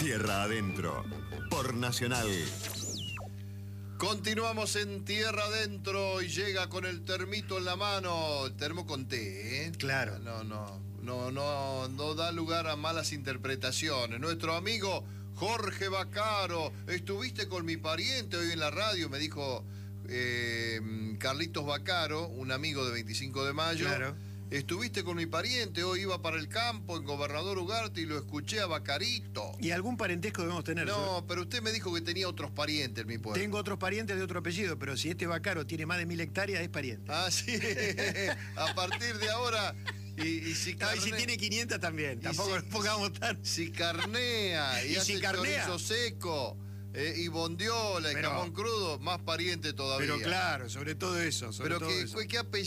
Tierra Adentro, por Nacional. Continuamos en Tierra Adentro y llega con el termito en la mano. El termo con té, ¿eh? Claro. No da lugar a malas interpretaciones. Nuestro amigo Jorge Vaccaro. Estuviste con mi pariente hoy en la radio, me dijo Carlitos Vaccaro, un amigo de 25 de mayo. Claro. Estuviste con mi pariente, hoy iba para el campo en Gobernador Ugarte y lo escuché a Vaccarito. Y algún parentesco debemos tener. No, pero usted me dijo que tenía otros parientes en mi pueblo. Tengo otros parientes de otro apellido, pero si este Vaccaro tiene más de 1000 hectáreas, es pariente. Ah, sí. A partir de ahora. Y si No, y si tiene 500 también. Tampoco nos pongamos tan. Si carnea y hace si carnea. chorizo seco y bondiola y Pero- jamón crudo, más pariente todavía. Pero claro, sobre todo eso. Pero ¿qué apellido?